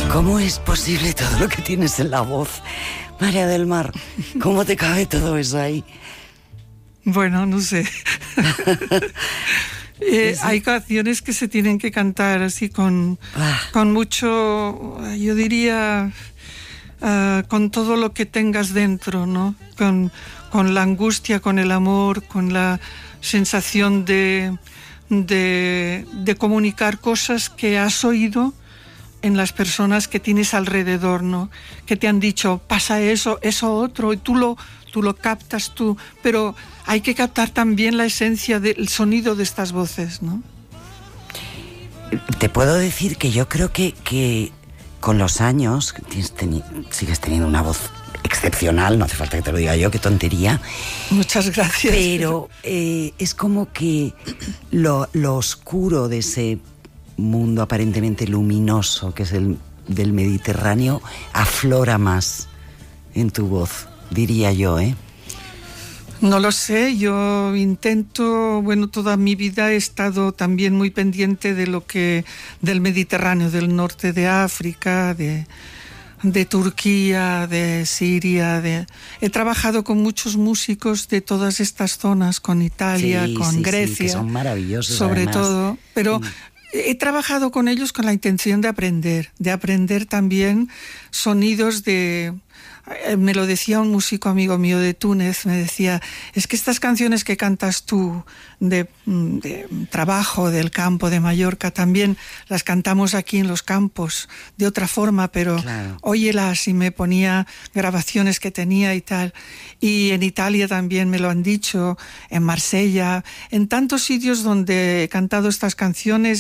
¿Cómo es posible todo lo que tienes en la voz, María del Mar? ¿Cómo te cabe todo eso ahí? Bueno, no sé. Hay canciones que se tienen que cantar así con mucho, yo diría, con todo lo que tengas dentro, ¿no? Con la angustia, con el amor, con la sensación de comunicar cosas que has oído en las personas que tienes alrededor, ¿no? Que te han dicho, pasa eso otro, y tú lo captas tú, pero hay que captar también la esencia del sonido de estas voces, ¿no? Te puedo decir que yo creo que con los años sigues teniendo una voz excepcional, no hace falta que te lo diga yo, qué tontería. Muchas gracias. Pero es como que lo oscuro de ese mundo aparentemente luminoso que es el del Mediterráneo aflora más en tu voz, diría yo, ¿eh? No lo sé, yo intento, toda mi vida he estado también muy pendiente del Mediterráneo, del norte de África, de Turquía, de Siria, he trabajado con muchos músicos de todas estas zonas, con Italia, con Grecia, que son maravillosos sobre además. todo, pero he trabajado con ellos con la intención de aprender también sonidos me lo decía un músico amigo mío de Túnez, me decía, es que estas canciones que cantas tú de trabajo, del campo, de Mallorca, también las cantamos aquí en los campos de otra forma, pero claro, óyelas, y me ponía grabaciones que tenía y tal. Y en Italia también me lo han dicho, en Marsella, en tantos sitios donde he cantado estas canciones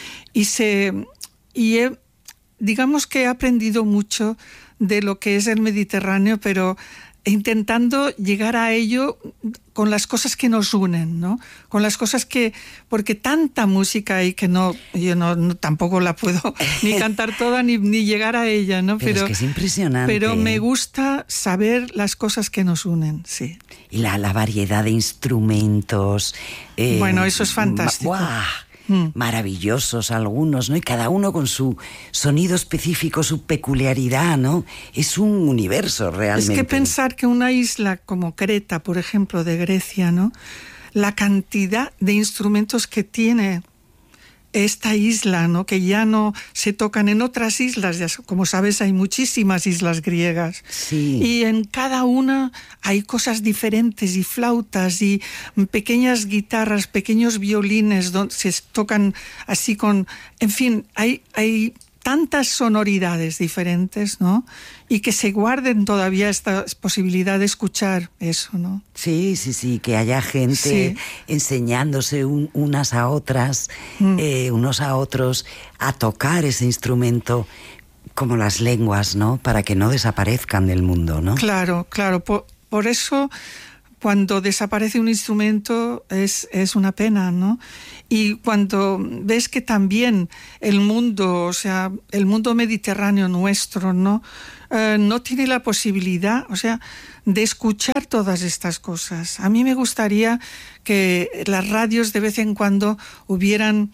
digamos que he aprendido mucho de lo que es el Mediterráneo, pero intentando llegar a ello con las cosas que nos unen, ¿no? Con las cosas porque tanta música hay que yo tampoco la puedo ni cantar toda ni llegar a ella, ¿no? Pero es que es impresionante. Pero me gusta saber las cosas que nos unen, sí. Y la variedad de instrumentos. Bueno, eso es fantástico. Maravillosos algunos, ¿no? Y cada uno con su sonido específico, su peculiaridad, ¿no? Es un universo realmente. Es que pensar que una isla como Creta, por ejemplo, de Grecia, ¿no? La cantidad de instrumentos que tiene esta isla, ¿no? Que ya no se tocan en otras islas, ya, como sabes, hay muchísimas islas griegas. Sí. Y en cada una hay cosas diferentes, y flautas, y pequeñas guitarras, pequeños violines, donde se tocan así en fin, hay tantas sonoridades diferentes, ¿no? Y que se guarden todavía esta posibilidad de escuchar eso, ¿no? Sí, que haya gente enseñándose unas a otras, unos a otros, a tocar ese instrumento como las lenguas, ¿no? Para que no desaparezcan del mundo, ¿no? Claro. Por eso, cuando desaparece un instrumento es una pena, ¿no? Y cuando ves que también el mundo mediterráneo nuestro, ¿no? No tiene la posibilidad, de escuchar todas estas cosas. A mí me gustaría que las radios de vez en cuando hubieran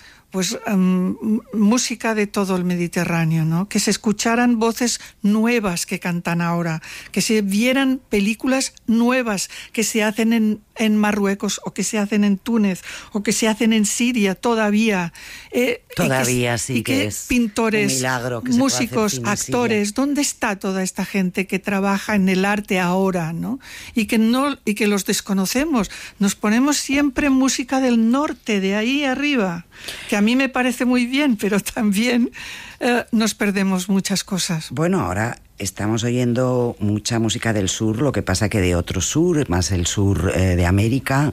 música de todo el Mediterráneo, ¿no? Que se escucharan voces nuevas que cantan ahora, que se vieran películas nuevas que se hacen en Marruecos, o que se hacen en Túnez, o que se hacen en Siria todavía. Todavía sí que es pintores, un milagro que músicos, actores, ¿dónde está toda esta gente que trabaja en el arte ahora, ¿no? Y que los desconocemos. Nos ponemos siempre música del norte, de ahí arriba, que a mí me parece muy bien, pero también nos perdemos muchas cosas. Bueno, ahora estamos oyendo mucha música del sur, lo que pasa que de otro sur, más el sur de América.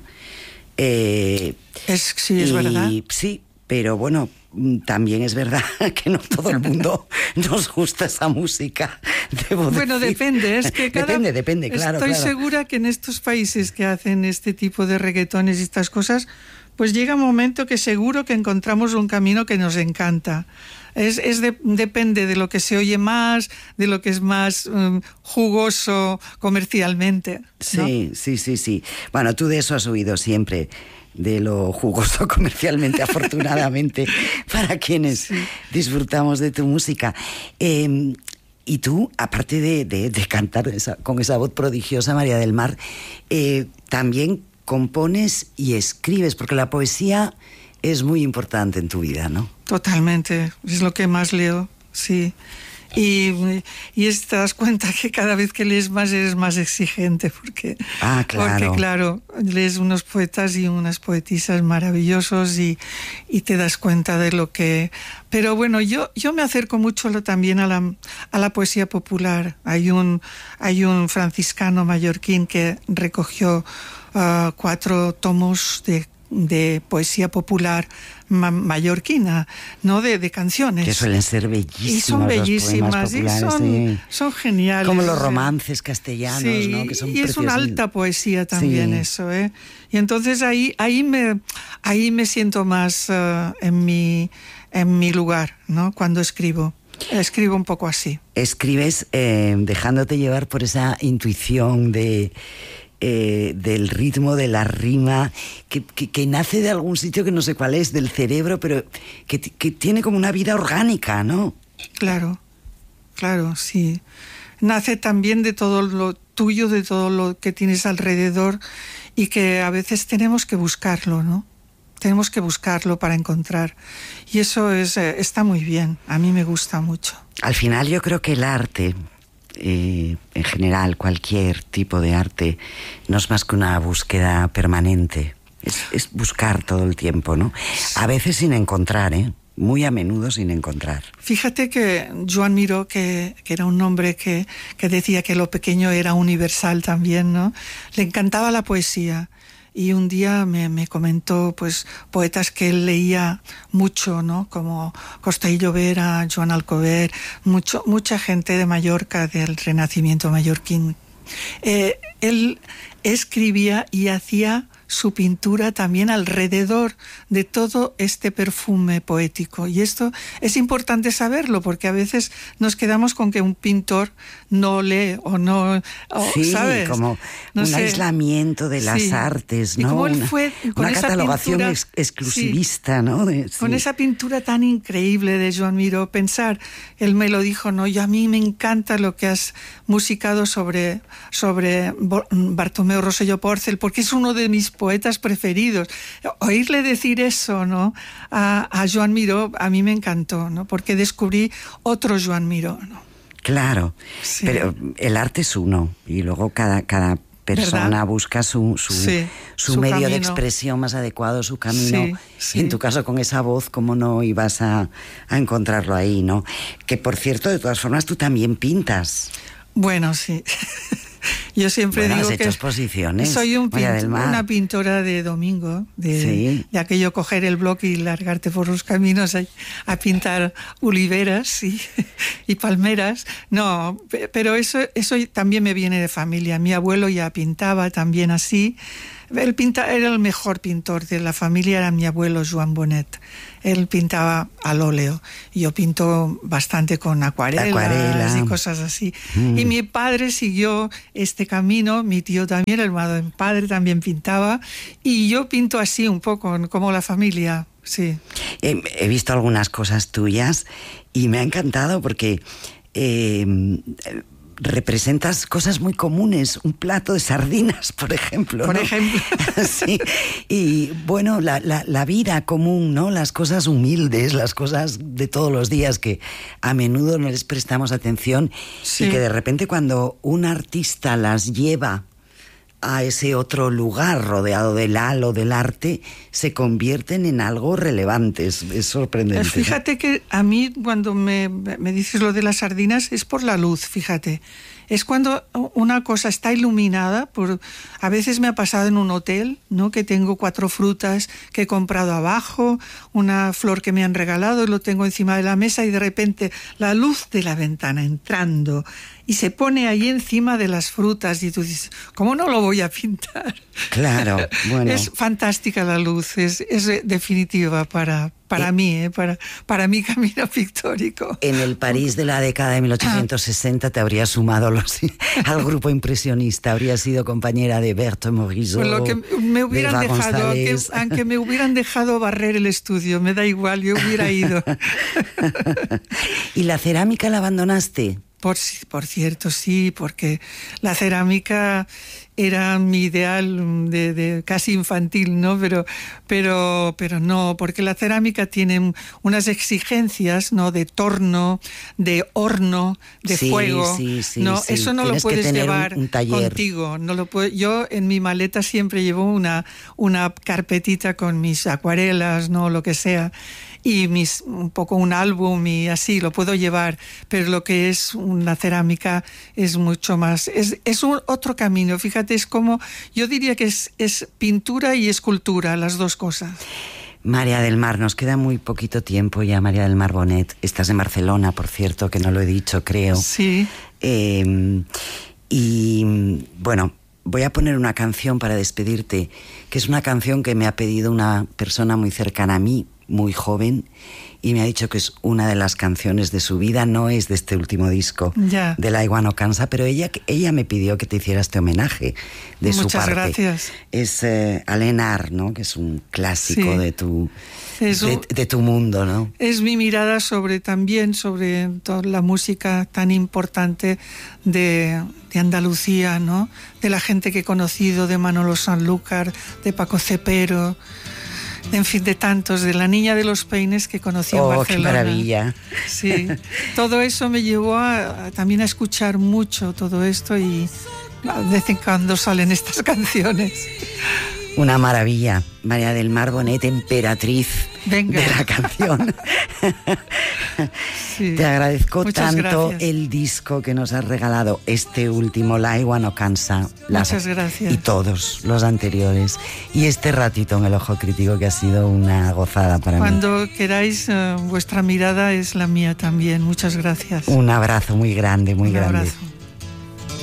Es verdad. Sí, pero bueno, también es verdad que no todo el mundo nos gusta esa música, debo decir. Bueno, depende, es que Depende, claro. Estoy segura que en estos países que hacen este tipo de reggaetones y estas cosas, pues llega un momento que seguro que encontramos un camino que nos encanta. Depende de lo que se oye más, de lo que es más jugoso comercialmente, ¿no? Sí. Bueno, tú de eso has oído siempre. de lo jugoso comercialmente, afortunadamente, para quienes disfrutamos de tu música. Y tú, aparte de cantar con esa voz prodigiosa, María del Mar, también compones y escribes, porque la poesía es muy importante en tu vida, ¿no? Totalmente, es lo que más leo, sí. Y te das cuenta que cada vez que lees más eres más exigente, porque claro, lees unos poetas y unas poetisas maravillosos y te das cuenta de lo que... Pero bueno, yo me acerco mucho también a la poesía popular. Hay un franciscano mallorquín que recogió 4 tomos de poesía popular mallorquina, ¿no? De canciones. Que suelen ser bellísimas. Y son bellísimas, son geniales. Como los romances castellanos, sí, ¿no? Que son y es una alta poesía también, eso, ¿eh? Y entonces ahí me siento más en mi lugar, ¿no? Cuando escribo un poco así. Escribes dejándote llevar por esa intuición del ritmo, de la rima, que nace de algún sitio que no sé cuál es, del cerebro, pero que tiene como una vida orgánica, ¿no? Claro, sí. Nace también de todo lo tuyo, de todo lo que tienes alrededor, y que a veces tenemos que buscarlo, ¿no? Tenemos que buscarlo para encontrar. Y eso está muy bien, a mí me gusta mucho. Al final yo creo que el arte... en general, cualquier tipo de arte no es más que una búsqueda permanente, es buscar todo el tiempo, ¿no? A veces sin encontrar, muy a menudo sin encontrar. Fíjate que Joan Miró, que era un hombre que decía que lo pequeño era universal también, ¿no? Le encantaba la poesía. Y un día me comentó pues poetas que él leía mucho, ¿no? Como Costa y Llobera, Joan Alcover, mucha gente de Mallorca, del Renacimiento mallorquín. Él escribía y hacía su pintura también alrededor de todo este perfume poético. Y esto es importante saberlo, porque a veces nos quedamos con que un pintor no lee o no... sí, ¿sabes? Como un aislamiento de las artes, ¿no? Y como él fue con una esa catalogación pintura, exclusivista, ¿no? Con esa pintura tan increíble de Joan Miró, pensar, él me lo dijo, ¿no? Y a mí me encanta lo que has musicado sobre Bartomeu Rosselló Porcel, porque es uno de mis poetas preferidos. Oírle decir eso, ¿no? a Joan Miró, a mí me encantó, ¿no? Porque descubrí otro Joan Miró, ¿no? Claro, sí. Pero el arte es uno, y luego cada persona, ¿verdad?, busca su medio camino de expresión más adecuado, su camino. Sí. En tu caso, con esa voz, ¿cómo no ibas a encontrarlo ahí, no? Que, por cierto, de todas formas, tú también pintas. Bueno, sí. Yo siempre digo que exposiciones, soy una pintora de domingo, de aquello coger el bloc y largarte por los caminos a pintar oliveras y palmeras. No, pero eso también me viene de familia. Mi abuelo ya pintaba también así. Era el mejor pintor de la familia, era mi abuelo Joan Bonet. Él pintaba al óleo. Yo pinto bastante con acuarelas y cosas así. Y mi padre siguió este camino, mi tío también, el hermano de mi padre también pintaba. Y yo pinto así un poco, como la familia, sí. He visto algunas cosas tuyas y me ha encantado porque... representas cosas muy comunes, un plato de sardinas, por ejemplo. Por ejemplo. Sí. Y bueno, la vida común, ¿no? Las cosas humildes, las cosas de todos los días que a menudo no les prestamos atención, y que de repente cuando un artista las lleva a ese otro lugar rodeado del halo del arte, se convierten en algo relevante. Es sorprendente. Fíjate que a mí, cuando me dices lo de las sardinas, es por la luz, fíjate. Es cuando una cosa está iluminada, a veces me ha pasado en un hotel, ¿no? Que tengo 4 frutas que he comprado abajo, una flor que me han regalado y lo tengo encima de la mesa, y de repente la luz de la ventana entrando y se pone ahí encima de las frutas y tú dices, ¿cómo no lo voy a pintar? Claro, bueno. Es fantástica la luz, es definitiva para para mí, para mi camino pictórico. En el París de la década de 1860 te habrías sumado al grupo impresionista, habrías sido compañera de Berthe Morisot. Pues lo que me hubieran dejado, aunque me hubieran dejado barrer el estudio, me da igual, yo hubiera ido. ¿Y la cerámica la abandonaste? Por cierto, sí, porque la cerámica era mi ideal de casi infantil, ¿no? Pero no, porque la cerámica tiene unas exigencias, ¿no? De torno, de horno, de fuego. No, sí. Eso no lo puedes llevar un contigo. No lo yo en mi maleta siempre llevo una carpetita con mis acuarelas, ¿no? Lo que sea. Y un poco un álbum y así lo puedo llevar, pero lo que es una cerámica es mucho más, es otro camino. Fíjate, es como, yo diría que es pintura y escultura, las dos cosas. María del Mar, nos queda muy poquito tiempo ya. María del Mar Bonet, estás en Barcelona, por cierto, que no lo he dicho, creo. Sí. Y bueno, voy a poner una canción para despedirte, que es una canción que me ha pedido una persona muy cercana a mí, muy joven, y me ha dicho que es una de las canciones de su vida. No es de este último disco, de La Igua no cansa, pero ella me pidió que te hiciera este homenaje de su parte. Muchas gracias. Es Alain Art, ¿no? Que es un clásico de tu mundo, ¿no? Es mi mirada sobre toda la música tan importante de Andalucía, ¿no? De la gente que he conocido, de Manolo Sanlúcar, de Paco Cepero, en fin, de tantos, de la niña de los peines que conocí en Barcelona. ¡Qué maravilla! Sí, todo eso me llevó también a escuchar mucho todo esto, y de vez en cuando salen estas canciones. Una maravilla. María del Mar Bonet, emperatriz de la canción. Sí. Te agradezco tanto el disco que nos has regalado, este último, La Igua no cansa. Muchas gracias. Y todos los anteriores. Y este ratito en el Ojo Crítico, que ha sido una gozada para mí. Cuando queráis, vuestra mirada es la mía también. Muchas gracias. Un abrazo muy grande, muy grande. Un abrazo.